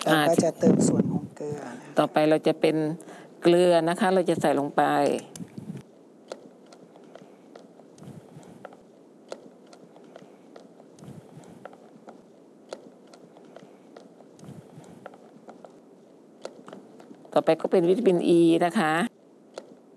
เราก็จะเติมส่วนของเกลือนะต่อไปเราจะเป็นเกลือนะคะเราจะใส่ลงไปต่อไปก็เป็นวิตามิน E นะคะ